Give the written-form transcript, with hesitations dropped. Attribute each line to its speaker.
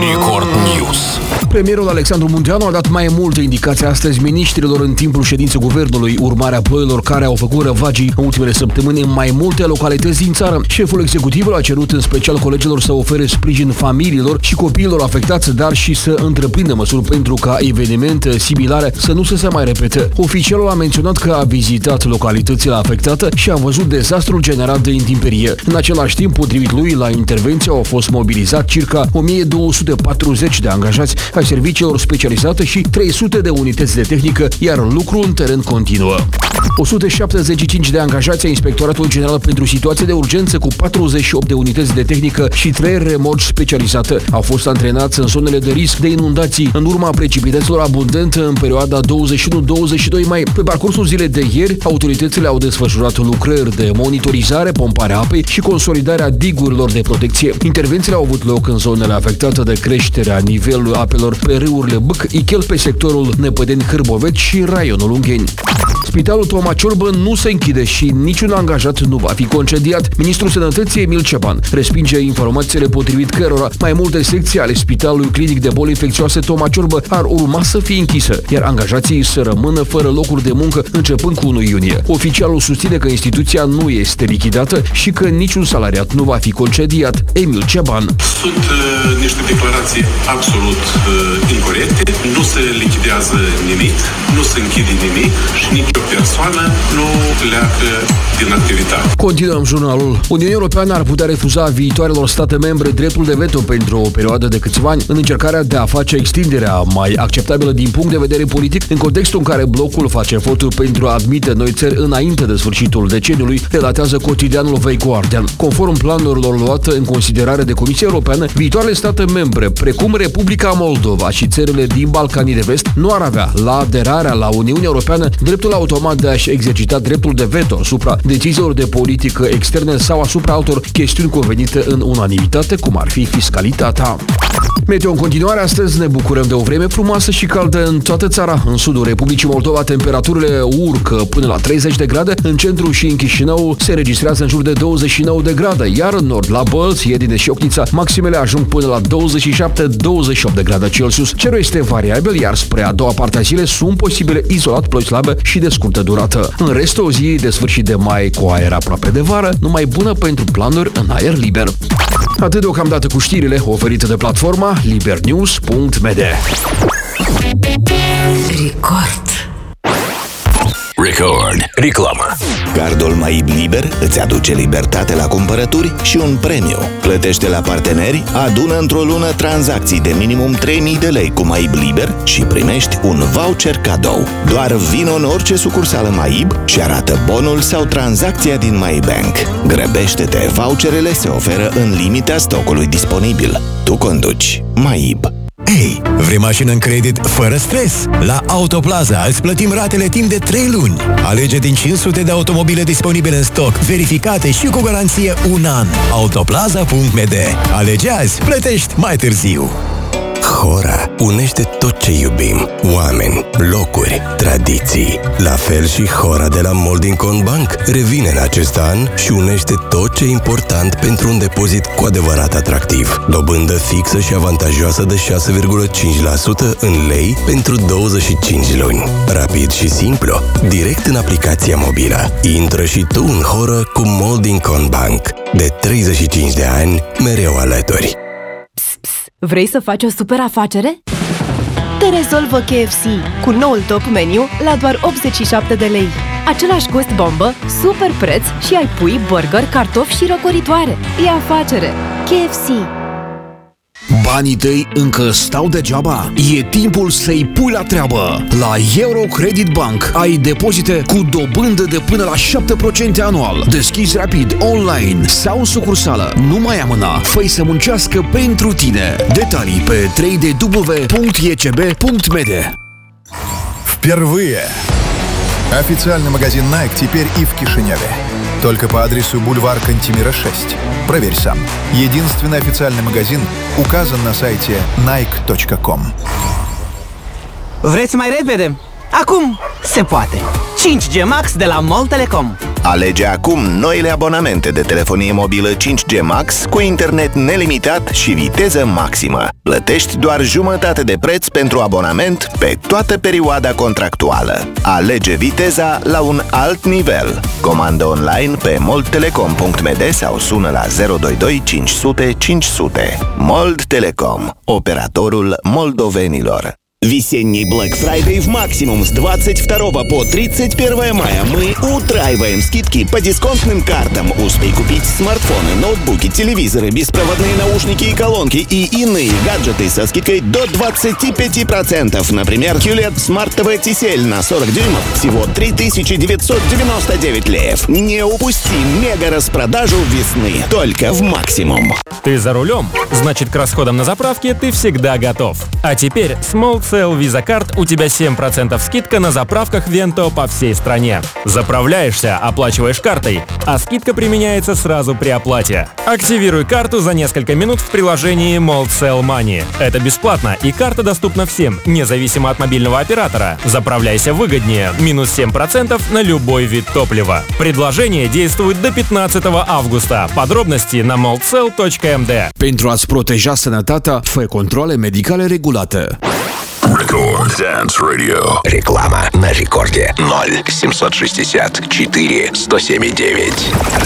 Speaker 1: Record News.
Speaker 2: Premierul Alexandru Munteanu a dat mai multe indicații astăzi miniștrilor în timpul ședinței guvernului, urmarea ploilor care au făcut răvagii în ultimele săptămâni în mai multe localități din țară. Șeful executivului a cerut în special colegilor să ofere sprijin familiilor și copiilor afectați, dar și să întreprindă măsuri pentru ca evenimente similare să nu se mai repete. Oficialul a menționat că a vizitat localitățile afectate și a văzut dezastrul generat de intemperie. În același timp, potrivit lui, la intervenție au fost mobilizați circa 1240 de angajați ai serviciilor specializate și 300 de unități de tehnică, iar lucrul în teren continuă. 175 de angajați ai Inspectoratului General pentru Situații de Urgență cu 48 de unități de tehnică și 3 remorci specializate au fost antrenați în zonele de risc de inundații în urma precipitațiilor abundente în perioada 21-22 mai. Pe parcursul zilei de ieri, autoritățile au desfășurat lucrări de monitorizare, pomparea apei și consolidarea digurilor de protecție. Intervențiile au avut loc în zonele afectate de creșterea nivelului apelor pe râurile Bâc, Ichel, pe sectorul Năpădeni-Cârboveci și raionul Ungheni. Spitalul Toma Ciorbă nu se închide și niciun angajat nu va fi concediat. Ministrul Sănătății Emil Ceban respinge informațiile potrivit cărora mai multe secții ale Spitalului Clinic de Boli Infecțioase Toma Ciorbă ar urma să fie închisă, iar angajații să rămână fără locuri de muncă începând cu 1 iunie. Oficialul susține că instituția nu este lichidată și că niciun salariat nu va fi concediat. Emil Ceban.
Speaker 3: Sunt niște declarații absolut incorecte. Nu se lichidează nimic, nu se închide nimic și nicio persoană nu pleacă din activitate.
Speaker 2: Continuăm jurnalul. Uniunea Europeană ar putea refuza viitoarelor state membre dreptul de veto pentru o perioadă de câțiva ani în încercarea de a face extinderea mai acceptabilă din punct de vedere politic, în contextul în care blocul face eforturi pentru a admite noi țări înainte de sfârșitul deceniului, relatează quotidianul The Guardian. Conform planurilor luate în considerare de Comisia Europeană, viitoarele state membre, precum Republica Moldova și țările din Balcanii de Vest, nu ar avea, la aderarea la Uniunea Europeană, dreptul automat de a-și exercita dreptul de veto asupra deciziilor de politică externe sau asupra altor chestiuni convenite în unanimitate, cum ar fi fiscalitatea. Meteo în continuare, astăzi ne bucurăm de o vreme frumoasă și caldă în toată țara. În sudul Republicii Moldova temperaturile urcă până la 30 de grade, în centru și în Chișinău se registrează în jur de 29 de grade, iar în nord, la Bălți, Iedine și Ochnița, maximele ajung până la 27-28 de grade Celsius. Cerul este variabil, iar spre a doua parte a zilei sunt posibile izolat ploi slabe și de scurtă durată. În rest, o zi de sfârșit de mai cu aer aproape de vară, numai bună pentru planuri în aer liber. Atât deocamdată cu știrile oferite de platforma libernews.md.
Speaker 1: Record. Reclamă.
Speaker 4: Cardul MAIB Liber îți aduce libertate la cumpărături și un premiu. Plătește la parteneri, adună într-o lună tranzacții de minimum 3.000 de lei cu MAIB Liber și primești un voucher cadou. Doar vino în orice sucursală MAIB și arată bonul sau tranzacția din MyBank. Grăbește-te, voucherele se oferă în limita stocului disponibil. Tu conduci. MAIB.
Speaker 5: Ei, vrei mașină în credit fără stres? La Autoplaza îți plătim ratele timp de 3 luni. Alege din 500 de automobile disponibile în stoc, verificate și cu garanție 1 an. Autoplaza.md. Alege azi, plătești mai târziu.
Speaker 6: Hora unește tot ce iubim. Oameni, locuri, tradiții. La fel și Hora de la Molding Bank revine în acest an și unește tot ce e important pentru un depozit cu adevărat atractiv. Dobândă fixă și avantajoasă de 6,5% în lei pentru 25 luni. Rapid și simplu, direct în aplicația mobilă. Intră și tu în Hora cu Molding Bank. De 35 de ani, mereu alături.
Speaker 7: Vrei să faci o super afacere? Te rezolvă KFC cu noul top meniu la doar 87 de lei. Același gust bombă, super preț și ai pui, burger, cartofi și răcoritoare. E afacere. KFC.
Speaker 2: Banii tăi încă stau degeaba? E timpul să-i pui la treabă! La Eurocredit Bank ai depozite cu dobândă de până la 7% anual. Deschizi rapid, online sau în sucursală. Nu mai amâna, fă-i să muncească pentru tine. Detalii pe www.ecb.md.
Speaker 8: Впервые! Официальный магазин Nike теперь и в Кишиневе. Только по адресу бульвар Кантемира 6. Проверь сам. Единственный официальный магазин указан на сайте nike.com.
Speaker 9: Vreți mai repede? Acum! Se poate! 5G Max de la MOL Telecom.
Speaker 4: Alege acum noile abonamente de telefonie mobilă 5G Max cu internet nelimitat și viteză maximă. Plătești doar jumătate de preț pentru abonament pe toată perioada contractuală. Alege viteza la un alt nivel. Comandă online pe moldtelecom.md sau sună la 022 500 500. Mold Telecom, operatorul moldovenilor.
Speaker 10: Весенний Black Friday в Максимум с 22 по 31 мая мы утраиваем скидки по дисконтным картам. Успей купить смартфоны, ноутбуки, телевизоры, беспроводные наушники и колонки и иные гаджеты со скидкой до 25%. Например, QLED Smart TV TCL на 40 дюймов всего 3999 леев. Не упусти мега-распродажу весны только в Максимум.
Speaker 11: Ты за рулем? Значит, к расходам на заправке ты всегда готов. А теперь с Молдсел Visa Card у тебя 7% скидка на заправках Венто по всей стране. Заправляешься, оплачиваешь картой, а скидка применяется сразу при оплате. Активируй карту за несколько минут в приложении Молдсел Money. Это бесплатно, и карта доступна всем, независимо от мобильного оператора. Заправляйся выгоднее, минус 7% на любой вид топлива. Предложение действует до 15 августа. Подробности на moldsel.md.
Speaker 2: Pentru a-ți proteja sănătatea, fă controle medicale regulate.
Speaker 1: Record Dance Radio. Реклама на рекорде 0 760 4 107 9.